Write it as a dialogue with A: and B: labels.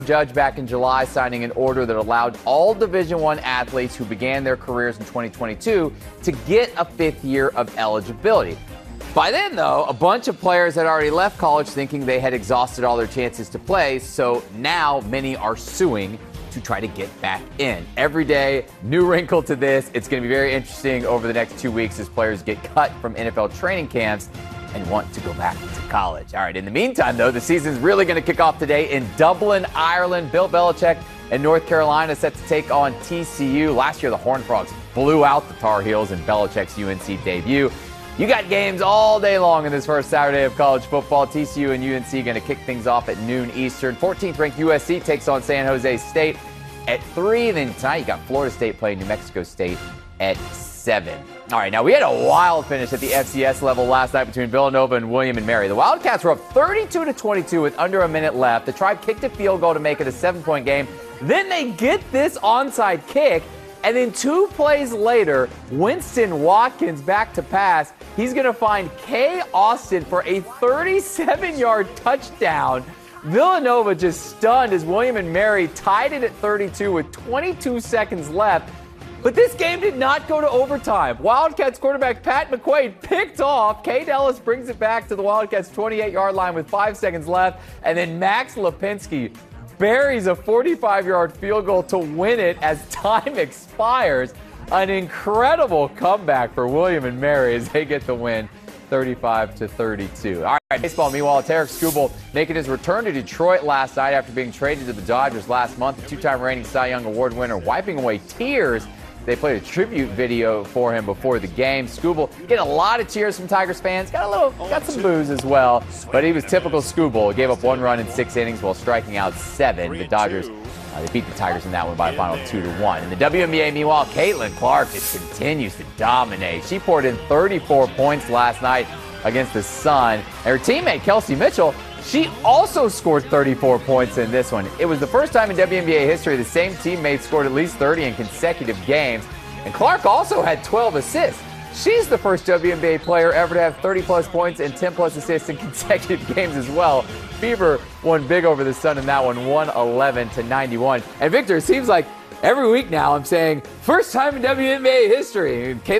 A: Judge back in July signing an order that allowed all Division I athletes who began their careers in 2022 to get a fifth year of eligibility. By then, though, a bunch of players had already left college thinking they had exhausted all their chances to play, so now many are suing to try to get back in. Every day, new wrinkle to this. It's going to be very interesting over the next 2 weeks as players get cut from NFL training camps and want to go back to college. All right, in the meantime, though, the season's really going to kick off today in Dublin, Ireland. Bill Belichick and North Carolina set to take on TCU. Last year, the Horned Frogs blew out the Tar Heels in Belichick's UNC debut. You got games all day long in this first Saturday of college football. TCU and UNC going to kick things off at noon Eastern. 14th-ranked USC takes on San Jose State at 3. Then tonight, you got Florida State playing New Mexico State at 7. All right, now we had a wild finish at the FCS level last night between Villanova and William & Mary. The Wildcats were up 32-22 with under a minute left. The Tribe kicked a field goal to make it a 7-point game. Then they get this onside kick, and then 2 plays later, Winston Watkins back to pass. He's going to find Kay Austin for a 37-yard touchdown. Villanova just stunned as William & Mary tied it at 32 with 22 seconds left. But this game did not go to overtime. Wildcats quarterback Pat McQuaid picked off. Kay Ellis brings it back to the Wildcats' 28-yard line with 5 seconds left. And then Max Lipinski buries a 45-yard field goal to win it as time expires. An incredible comeback for William & Mary as they get the win 35-32. All right, baseball. Meanwhile, Tarek Skubal making his return to Detroit last night after being traded to the Dodgers last month. The 2-time reigning Cy Young Award winner wiping away tears. They played a tribute video for him before the game. Skubal getting a lot of cheers from Tigers fans. Got some boos as well. But he was typical Skubal. Gave up 1 run in 6 innings while striking out 7. The Dodgers, they beat the Tigers in that one by a final 2-1. In the WNBA, meanwhile, Caitlin Clark just continues to dominate. She poured in 34 points last night against the Sun. And her teammate, Kelsey Mitchell, she also scored 34 points in this one. It was the first time in WNBA history the same teammate scored at least 30 in consecutive games. And Clark also had 12 assists. She's the first WNBA player ever to have 30-plus points and 10-plus assists in consecutive games as well. Fever won big over the Sun in that one, 111-91. And Victor, it seems like every week now I'm saying, first time in WNBA history.